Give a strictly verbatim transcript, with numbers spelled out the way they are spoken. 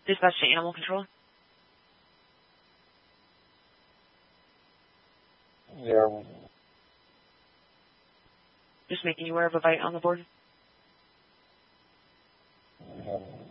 Dispatch to animal control. Yeah. Just making you aware of a bite on the board. Yeah.